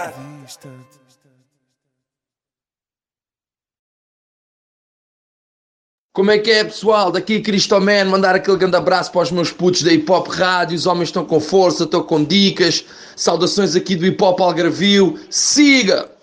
Como é que é, pessoal? Daqui Cristoman, mandar aquele grande abraço para os meus putos da Hip Hop Rádio. Os homens estão com força, estão com dicas. Saudações aqui do Hip Hop Algarvio. Siga!